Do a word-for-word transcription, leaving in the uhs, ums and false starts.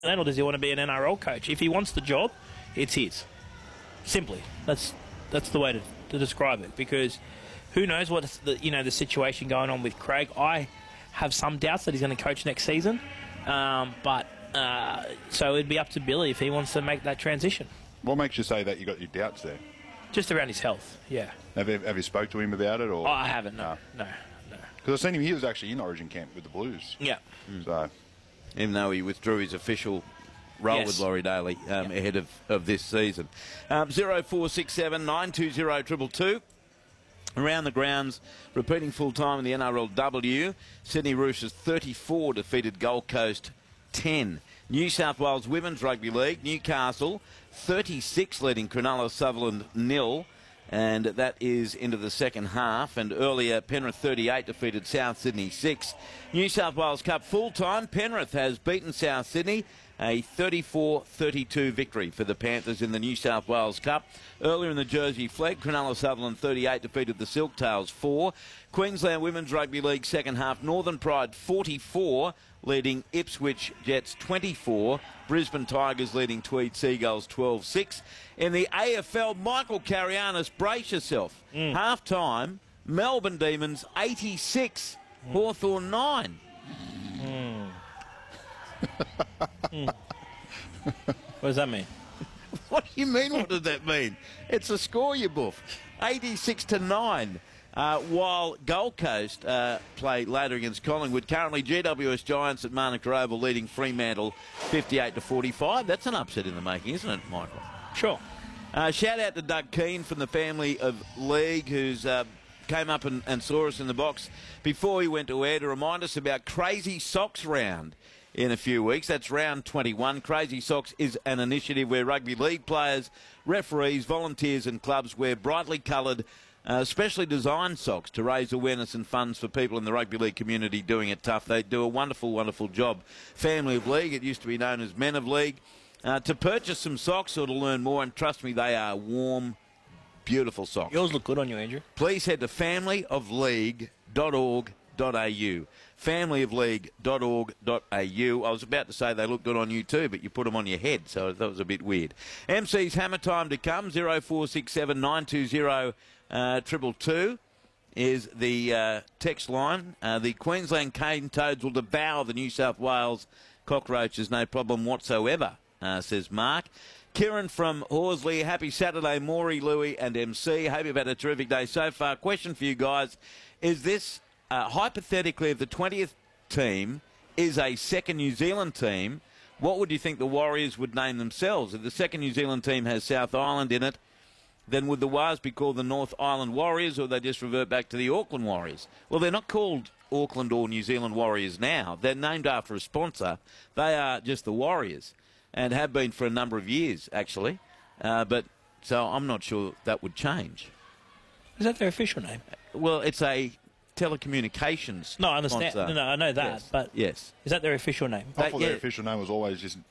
Then, or does he want to be an N R L coach? If he wants the job, it's his. Simply, that's that's the way to, to describe it. Because who knows what the you know the situation going on with Craig? I have some doubts that he's going to coach next season, um, but uh, so it'd be up to Billy if he wants to make that transition. What makes you say that you got your doubts there? Just around his health, yeah. Have you, have you spoke to him about it? Or? Oh, I haven't, no, no, no. Because I've seen him, he was actually in Origin camp with the Blues. Yeah. Mm. So, even though he withdrew his official role Yes. with Laurie Daly um, Yep. ahead of, of this season. Um, zero four six seven nine two zero two two. Around the grounds, repeating full time in the N R L W, Sydney Roosters thirty-four defeated Gold Coast ten. New South Wales Women's Rugby League, Newcastle thirty-six leading Cronulla Sutherland nil. And that is into the second half. And earlier, Penrith thirty-eight defeated South Sydney six. New South Wales Cup full-time. Penrith has beaten South Sydney. A thirty-four thirty-two victory for the Panthers in the New South Wales Cup. Earlier in the Jersey Flag, Cronulla Sutherland thirty-eight defeated the Silktails four. Queensland Women's Rugby League second half. Northern Pride forty-four, leading Ipswich Jets twenty-four. Brisbane Tigers leading Tweed Seagulls twelve six. In the A F L, Michael Carianis, brace yourself. Mm. Half-time, Melbourne Demons eighty-six, mm. Hawthorn nine. Mm. mm. What does that mean? What do you mean, what does that mean? It's a score, you buff. eighty-six to nine. Uh, while Gold Coast uh, play later against Collingwood. Currently, G W S Giants at Manuka Oval leading Fremantle fifty-eight to forty-five. That's an upset in the making, isn't it, Michael? Sure. Uh, shout out to Doug Keane from the family of League, who's uh, came up and, and saw us in the box before he went to air to remind us about Crazy Socks Round in a few weeks. That's round twenty-one. Crazy Socks is an initiative where rugby league players, referees, volunteers and clubs wear brightly coloured, uh, specially designed socks to raise awareness and funds for people in the rugby league community doing it tough. They do a wonderful, wonderful job. Family of League, it used to be known as Men of League. Uh, to purchase some socks or to learn more, and trust me, they are warm, beautiful socks. Yours look good on you, Andrew. Please head to family of league dot org dot a u. family of league dot org dot a u. I was about to say they look good on you too, but you put them on your head, so that was a bit weird. M C's hammer time to come, zero four six seven nine two zero two two is the uh, text line. Uh, the Queensland cane toads will devour the New South Wales cockroaches, no problem whatsoever. Uh, says Mark. Kieran from Horsley, happy Saturday, Maury, Louie and M C. Hope you've had a terrific day so far. Question for you guys, is this, uh, hypothetically, if the twentieth team is a second New Zealand team, what would you think the Warriors would name themselves? If the second New Zealand team has South Island in it, then would the Wars be called the North Island Warriors, or they just revert back to the Auckland Warriors? Well, they're not called Auckland or New Zealand Warriors now. They're named after a sponsor. They are just the Warriors, and have been for a number of years, actually. Uh, but so I'm not sure that would change. Is that their official name? Well, it's a telecommunications No, I understand. sponsor. No, no, I know that. Yes. But yes. is that their official name? I That- thought yeah. their official name was always just